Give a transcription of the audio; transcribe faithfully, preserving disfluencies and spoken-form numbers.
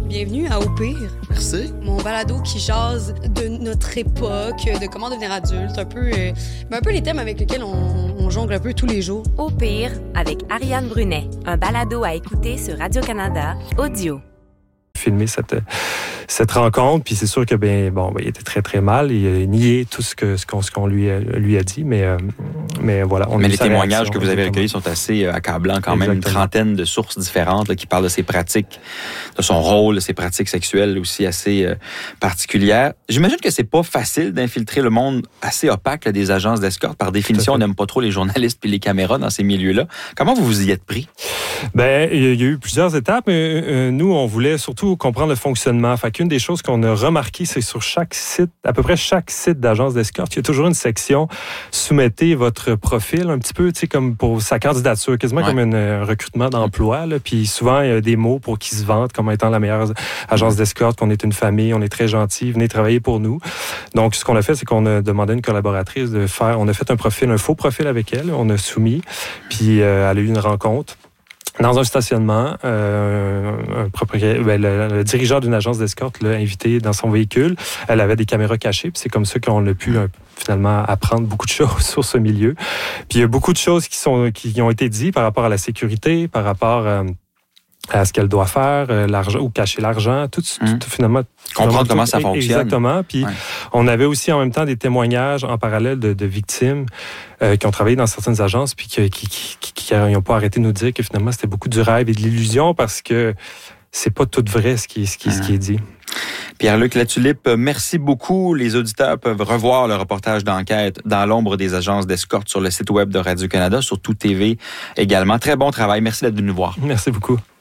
Bienvenue à Au pire. Merci. Mon balado qui jase de notre époque, de comment devenir adulte, un peu, euh, un peu les thèmes avec lesquels on, on jongle un peu tous les jours. Au pire, avec Ariane Brunet, un balado à écouter sur Radio-Canada, audio. Filmer cette, cette rencontre, puis c'est sûr que ben bon, ben, il était très très mal, il a nié tout ce que ce qu'on, ce qu'on lui, a, lui a dit, mais euh, mais voilà. On mais a les témoignages réaction, que vous avez exactement. recueillis sont assez euh, accablants quand Exactement. même, une trentaine de sources différentes là, qui parlent de ses pratiques, de son rôle, de ses pratiques sexuelles aussi assez euh, particulières. J'imagine que c'est pas facile d'infiltrer le monde assez opaque là, des agences d'escorte. Par définition, on n'aime pas trop les journalistes puis les caméras dans ces milieux-là. Comment vous vous y êtes pris? Ben, il y a eu plusieurs étapes. Mais, euh, nous, on voulait surtout comprendre le fonctionnement. Fait qu'une des choses qu'on a remarqué, c'est sur chaque site, à peu près chaque site d'agence d'escorte, il y a toujours une section « Soumettez votre profil », un petit peu, tu sais, comme pour sa candidature, quasiment ouais. comme un euh, recrutement d'emploi. Là. Puis souvent, il y a des mots pour qu'ils se vantent comme étant la meilleure agence d'escorte, qu'on est une famille, on est très gentil, venez travailler pour nous. Donc, ce qu'on a fait, c'est qu'on a demandé à une collaboratrice de faire, on a fait un profil, un faux profil avec elle, on a soumis, puis euh, elle a eu une rencontre. Dans un stationnement, euh, un propriétaire, ben, le, le dirigeant d'une agence d'escorte l'a invité dans son véhicule. Elle avait des caméras cachées, puis c'est comme ça qu'on a pu euh, finalement apprendre beaucoup de choses sur ce milieu. Puis il y a beaucoup de choses qui sont qui ont été dites par rapport à la sécurité, par rapport euh, à ce qu'elle doit faire, euh, l'argent ou cacher l'argent, tout, mmh. tout finalement. Comprendre tout, comment ça fonctionne. Exactement. Puis ouais. on avait aussi en même temps des témoignages en parallèle de, de victimes euh, qui ont travaillé dans certaines agences puis qui qui qui, qui, qui n'ont pas arrêté de nous dire que finalement c'était beaucoup du rêve et de l'illusion parce que c'est pas tout vrai ce qui ce qui, mmh. ce qui est dit. Pierre-Luc Latulippe, merci beaucoup. Les auditeurs peuvent revoir le reportage d'enquête dans l'ombre des agences d'escorte sur le site web de Radio-Canada, sur Tout T V également. Très bon travail. Merci d'être venu nous voir. Merci beaucoup.